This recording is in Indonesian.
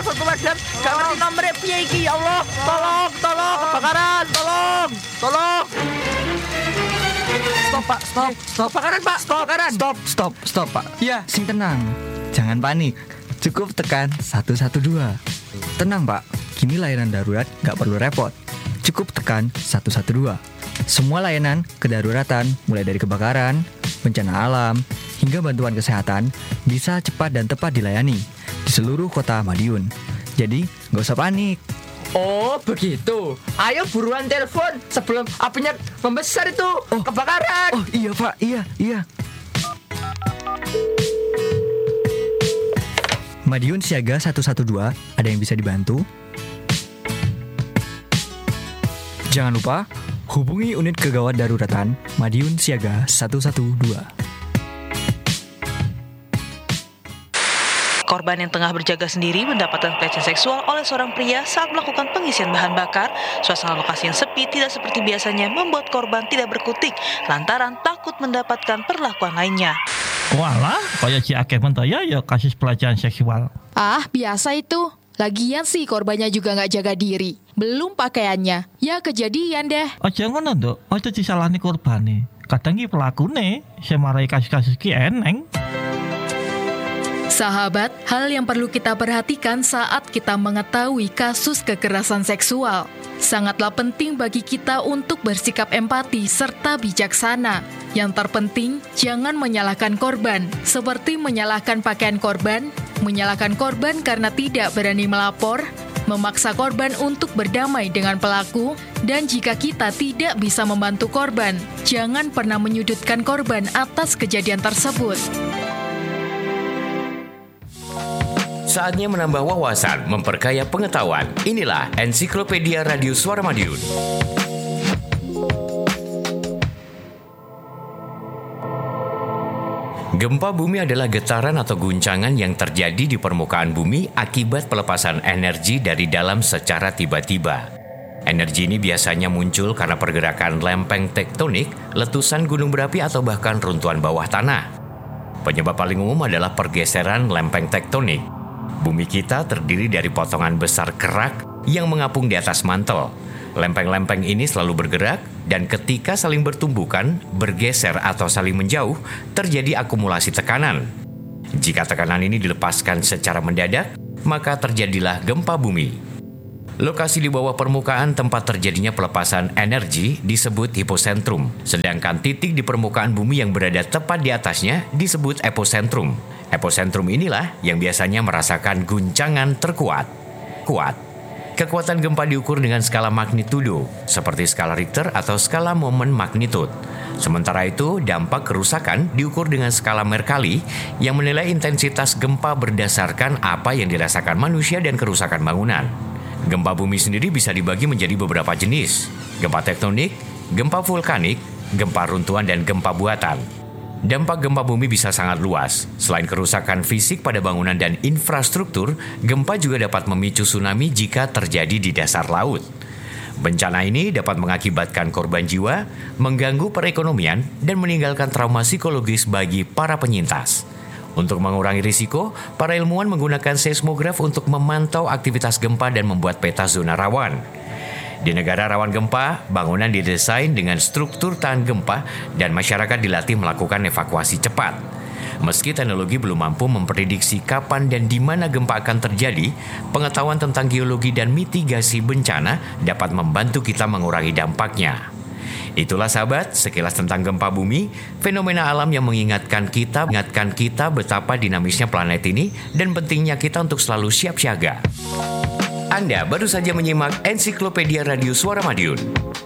satu Madiun. Gak ngerti nomornya piye iki ya Allah. Tolong, kebakaran, tolong. Stop Pak, stop. Kebakaran Pak, kebakaran. Stop Pak. Ya. Sing tenang. Jangan panik. Cukup tekan 112. Tenang Pak, kini layanan darurat gak perlu repot. Cukup tekan 112. Semua layanan kedaruratan, mulai dari kebakaran, bencana alam, hingga bantuan kesehatan, bisa cepat dan tepat dilayani di seluruh kota Madiun. Jadi, gak usah panik. Oh begitu. Ayo buruan telepon sebelum apinya membesar itu. Kebakaran. Oh iya Pak, iya. Madiun Siaga 112, ada yang bisa dibantu? Jangan lupa, hubungi unit kegawat daruratan Madiun Siaga 112. Korban yang tengah berjaga sendiri mendapatkan pelecehan seksual oleh seorang pria saat melakukan pengisian bahan bakar. Suasana lokasi yang sepi tidak seperti biasanya membuat korban tidak berkutik lantaran takut mendapatkan perlakuan lainnya. Walah, kayak si akeh mentaya ya kasus pelecehan seksual. Ah, biasa itu. Lagian sih korbannya juga gak jaga diri. Belum pakaiannya. Ya kejadian deh. Aja ngono nduk, aja disalahni korbane. Kadang ki pelakune semarai kasus-kasus ki eneng. Sahabat, hal yang perlu kita perhatikan saat kita mengetahui kasus kekerasan seksual. Sangatlah penting bagi kita untuk bersikap empati serta bijaksana. Yang terpenting, jangan menyalahkan korban, seperti menyalahkan pakaian korban, menyalahkan korban karena tidak berani melapor, memaksa korban untuk berdamai dengan pelaku, dan jika kita tidak bisa membantu korban, jangan pernah menyudutkan korban atas kejadian tersebut. Saatnya menambah wawasan, memperkaya pengetahuan. Inilah Ensiklopedia Radio Suara Madiun. Gempa bumi adalah getaran atau guncangan yang terjadi di permukaan bumi akibat pelepasan energi dari dalam secara tiba-tiba. Energi ini biasanya muncul karena pergerakan lempeng tektonik, letusan gunung berapi atau bahkan runtuhan bawah tanah. Penyebab paling umum adalah pergeseran lempeng tektonik. Bumi kita terdiri dari potongan besar kerak yang mengapung di atas mantel. Lempeng-lempeng ini selalu bergerak dan ketika saling bertumbukan, bergeser atau saling menjauh, terjadi akumulasi tekanan. Jika tekanan ini dilepaskan secara mendadak, maka terjadilah gempa bumi. Lokasi di bawah permukaan tempat terjadinya pelepasan energi disebut hipocentrum, sedangkan titik di permukaan bumi yang berada tepat di atasnya disebut epicentrum. Epicentrum inilah yang biasanya merasakan guncangan terkuat. Kekuatan gempa diukur dengan skala magnitudo, seperti skala Richter atau skala momen magnitud. Sementara itu, dampak kerusakan diukur dengan skala Mercalli yang menilai intensitas gempa berdasarkan apa yang dirasakan manusia dan kerusakan bangunan. Gempa bumi sendiri bisa dibagi menjadi beberapa jenis: gempa tektonik, gempa vulkanik, gempa runtuhan, dan gempa buatan. Dampak gempa bumi bisa sangat luas. Selain kerusakan fisik pada bangunan dan infrastruktur, gempa juga dapat memicu tsunami jika terjadi di dasar laut. Bencana ini dapat mengakibatkan korban jiwa, mengganggu perekonomian, dan meninggalkan trauma psikologis bagi para penyintas. Untuk mengurangi risiko, para ilmuwan menggunakan seismograf untuk memantau aktivitas gempa dan membuat peta zona rawan. Di negara rawan gempa, bangunan didesain dengan struktur tahan gempa dan masyarakat dilatih melakukan evakuasi cepat. Meski teknologi belum mampu memprediksi kapan dan di mana gempa akan terjadi, pengetahuan tentang geologi dan mitigasi bencana dapat membantu kita mengurangi dampaknya. Itulah sahabat, sekilas tentang gempa bumi, fenomena alam yang mengingatkan kita betapa dinamisnya planet ini dan pentingnya kita untuk selalu siap siaga. Anda baru saja menyimak Ensiklopedia Radio Suara Madiun.